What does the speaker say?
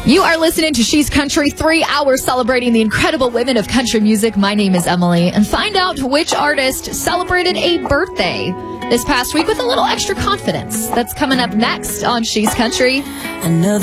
You are listening to She's Country, 3 hours celebrating the incredible women of country music. My name is Emily, and find out which artist celebrated a birthday this past week with a little extra confidence. That's coming up next on She's Country. Another